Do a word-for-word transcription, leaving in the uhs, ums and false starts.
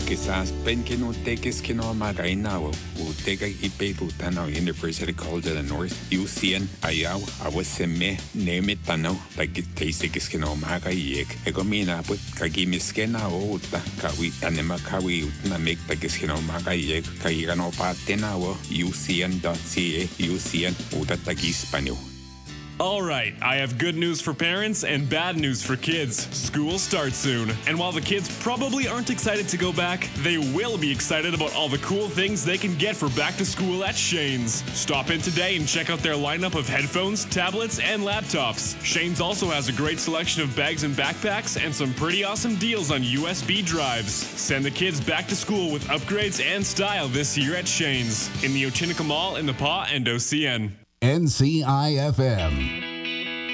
quizás pen que no te que es que no magainao o te que ipe utano University College of the North U C N ayao aweseme neme tano like te se que es que no magaiek egomina but kagimiskena o ta kawi anema kawi na make like es que no magaiek kaigano patenao U C N dot C A U C N uta tagispanyo. All right, I have good news for parents and bad news for kids. School starts soon, and while the kids probably aren't excited to go back, they will be excited about all the cool things they can get for back to school at Shane's. Stop in today and check out their lineup of headphones, tablets, and laptops. Shane's also has a great selection of bags and backpacks and some pretty awesome deals on U S B drives. Send the kids back to school with upgrades and style this year at Shane's in the Ochinica Mall in the P A and O C N. N C I F M.